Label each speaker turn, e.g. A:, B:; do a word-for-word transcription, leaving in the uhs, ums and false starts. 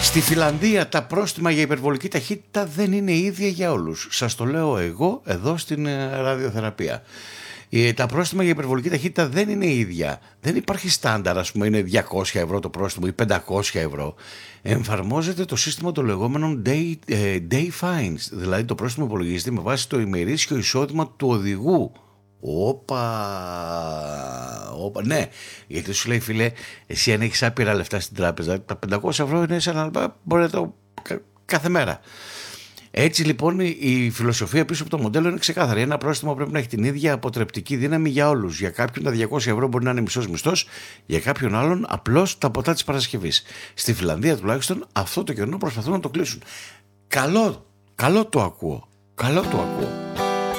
A: Στη Φιλανδία τα πρόστιμα για υπερβολική ταχύτητα δεν είναι ίδια για όλους. Σας το λέω εγώ εδώ στην ραδιοθεραπεία. Τα πρόστιμα για υπερβολική ταχύτητα δεν είναι ίδια. Δεν υπάρχει στάνταρ, ας πούμε, είναι διακόσια ευρώ το πρόστιμο ή πεντακόσια ευρώ. Εμφαρμόζεται το σύστημα των λεγόμενων day, day fines, δηλαδή το πρόστιμο υπολογίζεται με βάση το ημερήσιο εισόδημα του οδηγού. Όπα, όπα, ναι, γιατί σου λέει, φίλε, εσύ αν έχεις άπειρα λεφτά στην τράπεζα, τα πεντακόσια ευρώ είναι σαν να μπορεί να το κάθε μέρα. Έτσι λοιπόν η φιλοσοφία πίσω από το μοντέλο είναι ξεκάθαρη. Ένα πρόστιμο πρέπει να έχει την ίδια αποτρεπτική δύναμη για όλους. Για κάποιον τα διακόσια ευρώ μπορεί να είναι μισός μισθός, για κάποιον άλλον απλώς τα ποτά της Παρασκευής. Στη Φιλανδία τουλάχιστον αυτό το κενό προσπαθούν να το κλείσουν. Καλό, καλό το ακούω, καλό το ακούω.